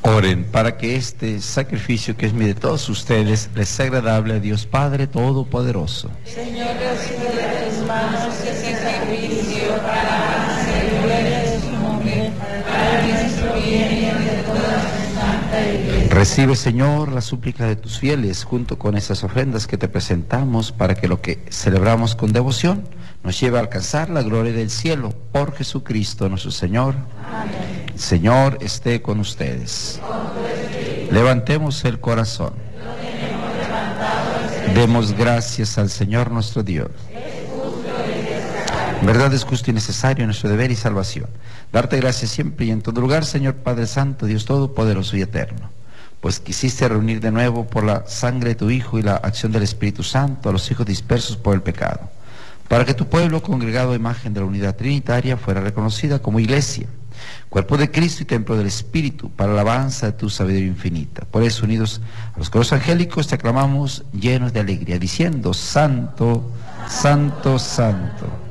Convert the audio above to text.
Oren para que este sacrificio que es mi de todos ustedes les sea agradable a Dios Padre Todopoderoso. Señor, recibe de tus manos ese sacrificio para alabanza y gloria de su nombre, para nuestro bien y el de toda su santa Iglesia. Recibe, Señor, la súplica de tus fieles junto con estas ofrendas que te presentamos para que lo que celebramos con devoción nos lleve a alcanzar la gloria del cielo por Jesucristo nuestro Señor. Amén. El Señor esté con ustedes. Levantemos el corazón. Demos gracias al Señor nuestro Dios. En verdad es justo y necesario nuestro deber y salvación. Darte gracias siempre y en todo lugar, Señor Padre Santo, Dios Todopoderoso y Eterno. Pues quisiste reunir de nuevo por la sangre de tu Hijo y la acción del Espíritu Santo a los hijos dispersos por el pecado, para que tu pueblo, congregado a imagen de la unidad trinitaria, fuera reconocida como iglesia, cuerpo de Cristo y templo del Espíritu, para la alabanza de tu sabiduría infinita. Por eso, unidos a los coros angélicos, te aclamamos llenos de alegría, diciendo: Santo, Santo, Santo.